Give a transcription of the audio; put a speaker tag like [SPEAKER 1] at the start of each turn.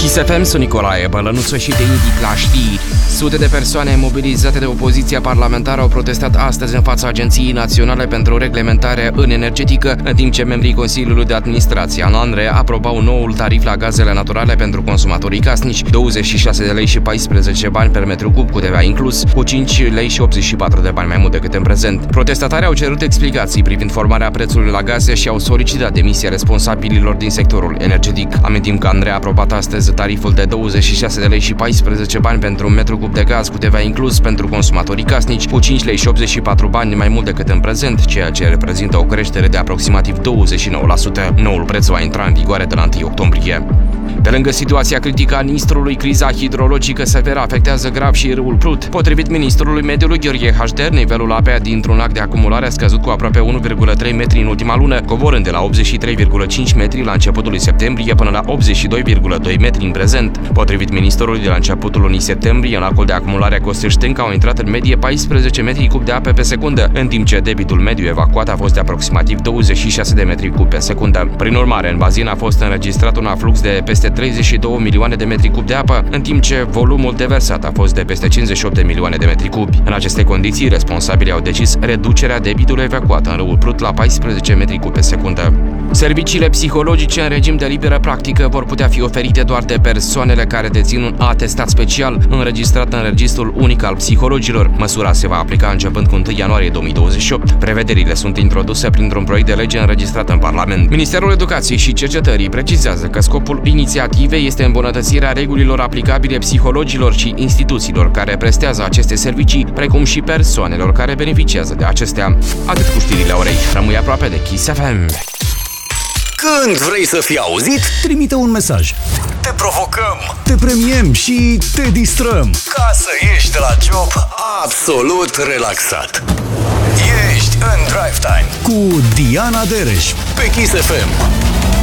[SPEAKER 1] Kiss FM, sunt Nicolae Bălănuță și te indic la știri. Sute de persoane mobilizate de opoziția parlamentară au protestat astăzi în fața Agenției Naționale pentru Reglementare în Energetică, în timp ce membrii Consiliului de Administrație al ANRE aprobau noul tarif la gazele naturale pentru consumatorii casnici, 26 de lei și 14 bani per metru cub cu TVA inclus, cu 5 lei și 84 de bani mai mult decât în prezent. Protestatarii au cerut explicații privind formarea prețului la gaze și au solicitat demisia responsabililor din sectorul energetic. Amintim că ANRE a aprobat astăzi tariful de 26 de lei și 14 bani pentru un metru cub de gaz cu TVA inclus pentru consumatorii casnici, cu 5 lei și 84 bani mai mult decât în prezent, ceea ce reprezintă o creștere de aproximativ 29%. Noul preț va intra în vigoare de la 1 octombrie. Pe lângă situația critică a Nistrului, criza hidrologică severă afectează grav și râul Prut. Potrivit ministrului mediului Gheorghe Hașder, nivelul apei dintr-un lac de acumulare a scăzut cu aproape 1,3 metri în ultima lună, coborând de la 83,5 metri la începutul lui septembrie până la 82,2 metri în prezent. Potrivit ministrului, de la începutul lunii septembrie, în lacul de acumulare a Costești Stânca au intrat în medie 14 metri cub de apă pe secundă, în timp ce debitul mediu evacuat a fost de aproximativ 26 de metri cub pe secundă. Prin urmare, în bazin a fost înregistrat un aflux de peste 32 milioane de metri cub de apă, în timp ce volumul deversat a fost de peste 58 de milioane de metri cubi. În aceste condiții, responsabilii au decis reducerea debitului evacuat în râul Prut la 14 metri cub pe secundă. Serviciile psihologice în regim de liberă practică vor putea fi oferite doar de persoanele care dețin un atestat special înregistrat în Registrul Unic al Psihologilor. Măsura se va aplica începând cu 1 ianuarie 2028. Prevederile sunt introduse printr-un proiect de lege înregistrat în Parlament. Ministerul Educației și Cercetării precizează că scopul inițiativei este îmbunătățirea regulilor aplicabile psihologilor și instituțiilor care prestează aceste servicii, precum și persoanelor care beneficiază de acestea. Atât cu știrile orei. Rămâi aproape de Kiss FM.
[SPEAKER 2] Când vrei să fii auzit,
[SPEAKER 3] trimite un mesaj.
[SPEAKER 2] Te provocăm,
[SPEAKER 3] te premiem și te distrăm,
[SPEAKER 2] ca să ieși de la job absolut relaxat. Ești în Drive Time
[SPEAKER 3] cu Diana Dereș
[SPEAKER 2] pe Kiss FM.